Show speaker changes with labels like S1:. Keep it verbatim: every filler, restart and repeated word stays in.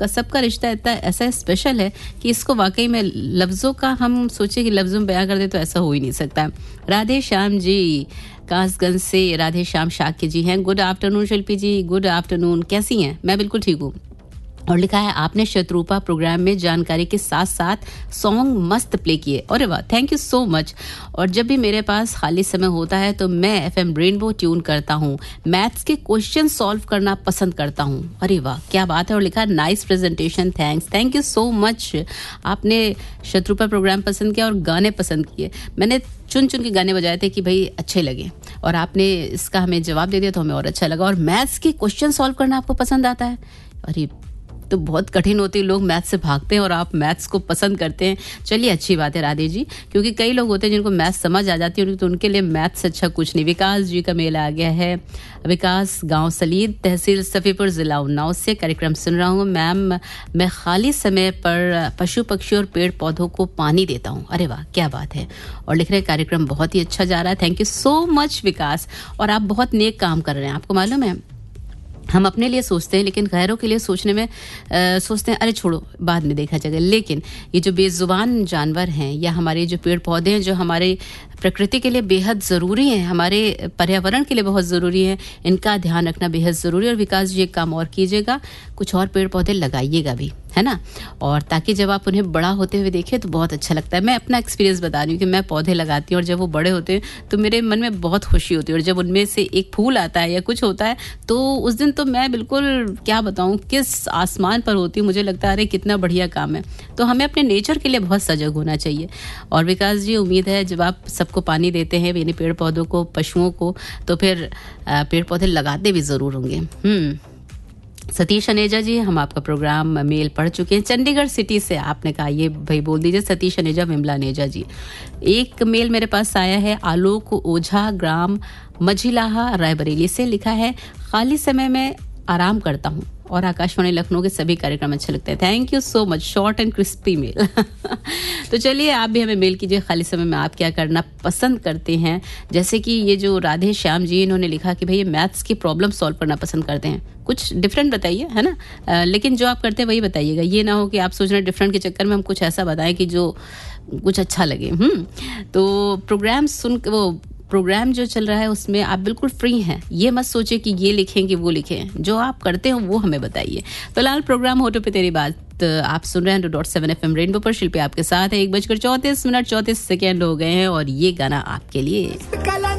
S1: आपका सबका रिश्ता इतना ऐसा स्पेशल है कि इसको वाकई में लफ्ज़ों का हम सोचे कि लफ्ज़ों में बयां कर दे तो ऐसा हो ही नहीं सकता। राधे श्याम जी कासगंज से राधे श्याम शाक्य जी हैं। गुड आफ्टरनून शिल्पी जी, गुड आफ्टरनून, कैसी हैं? मैं बिल्कुल ठीक हूँ। और लिखा है आपने शत्रुपा प्रोग्राम में जानकारी के साथ साथ सॉन्ग मस्त प्ले किए। अरे वाह, थैंक यू सो मच। और जब भी मेरे पास खाली समय होता है तो मैं एफएम रेनबो ट्यून करता हूँ, मैथ्स के क्वेश्चन सॉल्व करना पसंद करता हूँ। अरे वाह, क्या बात है। और लिखा nice presentation, thanks, thank you so much. आपने शत्रुपा प्रोग्राम पसंद किया और गाने पसंद किए। मैंने चुन चुन के गाने बजाए थे कि भाई अच्छे लगे, और आपने इसका हमें जवाब दे दिया तो हमें और अच्छा लगा। और मैथ्स के क्वेश्चन सॉल्व करना आपको पसंद आता है? अरे तो बहुत कठिन होती है, लोग मैथ्स से भागते हैं और आप मैथ्स को पसंद करते हैं। चलिए अच्छी बात है राधे जी, क्योंकि कई लोग होते हैं जिनको मैथ्स समझ आ जाती है तो उनके लिए मैथ्स अच्छा कुछ नहीं। विकास जी का मेल आ गया है। विकास गांव सलीद, तहसील सफ़ीपुर, ज़िला उन्नाव से कार्यक्रम सुन रहा हूँ। मैम मैं खाली समय पर पशु पक्षी और पेड़ पौधों को पानी देता हूँ। अरे वाह, क्या बात है। और लिख रहे कार्यक्रम बहुत ही अच्छा जा रहा है। थैंक यू सो मच विकास। और आप बहुत नेक काम कर रहे हैं। आपको मालूम है हम अपने लिए सोचते हैं लेकिन गैरों के लिए सोचने में आ, सोचते हैं अरे छोड़ो बाद में देखा जाएगा। लेकिन ये जो बेजुबान जानवर हैं या हमारे जो पेड़ पौधे हैं जो हमारे प्रकृति के लिए बेहद ज़रूरी हैं, हमारे पर्यावरण के लिए बहुत ज़रूरी है, इनका ध्यान रखना बेहद ज़रूरी है। और विकास जी एक काम और कीजिएगा, कुछ और पेड़ पौधे लगाइएगा भी, है ना। और ताकि जब आप उन्हें बड़ा होते हुए देखें तो बहुत अच्छा लगता है। मैं अपना एक्सपीरियंस बता रही हूँ कि मैं पौधे लगाती हूँ और जब वो बड़े होते हैं तो मेरे मन में बहुत खुशी होती है। और जब उनमें से एक फूल आता है या कुछ होता है तो उस दिन तो मैं बिल्कुल क्या बताऊँ किस आसमान पर होती हूँ। मुझे लगता है अरे कितना बढ़िया काम है। तो हमें अपने नेचर के लिए बहुत सजग होना चाहिए। और विकास जी उम्मीद है जब आप सबको पानी देते हैं यानी पेड़ पौधों को, पशुओं को, तो फिर पेड़ पौधे लगाते भी ज़रूर होंगे। हम्म सतीश अनेजा जी, हम आपका प्रोग्राम मेल पढ़ चुके हैं। चंडीगढ़ सिटी से आपने कहा, ये भाई बोल दीजिए सतीश अनेजा, विमला अनेजा जी। एक मेल मेरे पास आया है आलोक ओझा, ग्राम मझिलाहा, रायबरेली से। लिखा है खाली समय में आराम करता हूँ और आकाशवाणी लखनऊ के सभी कार्यक्रम अच्छे लगते हैं। Thank you so much, short and crispy mail. तो चलिए आप भी हमें मेल कीजिए, खाली समय में आप क्या करना पसंद करते हैं। जैसे कि ये जो राधे श्याम जी, इन्होंने लिखा कि भाई ये मैथ्स की प्रॉब्लम सॉल्व करना पसंद करते हैं। कुछ डिफरेंट बताइए, है ना। आ, लेकिन जो आप करते हैं वही बताइएगा, ये ना हो कि आप सोच रहे हैं डिफरेंट के चक्कर में हम कुछ ऐसा बताएं कि जो कुछ अच्छा लगे। हम्म तो प्रोग्राम सुन वो प्रोग्राम जो चल रहा है उसमें आप बिल्कुल फ्री हैं। ये मत सोचिए कि ये लिखें कि वो लिखें, जो आप करते हो वो हमें बताइए। फिलहाल प्रोग्राम होटो पे तेरी बात आप सुन रहे हैं dot seven F M rainbow पर। शिल्पी आपके साथ है। एक बजकर चौंतीस मिनट चौंतीस सेकेंड हो गए हैं और ये गाना आपके लिए।